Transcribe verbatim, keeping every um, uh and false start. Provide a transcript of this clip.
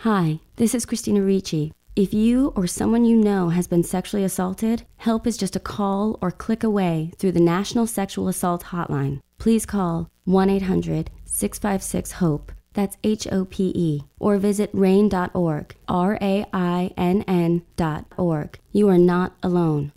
Hi, this is Christina Ricci. If you or someone you know has been sexually assaulted, help is just a call or click away through the National Sexual Assault Hotline. Please call one eight hundred six five six HOPE, that's H O P E, or visit rain dot org, R A I N N dot org. You are not alone.